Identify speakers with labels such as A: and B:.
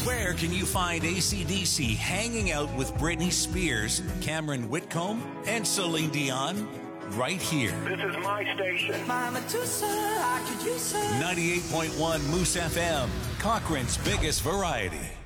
A: Where can you find AC/DC hanging out with Britney Spears, Cameron Whitcomb, and Celine Dion? Right here.
B: This is my station.
A: 98.1 Moose FM, Cochrane's biggest variety.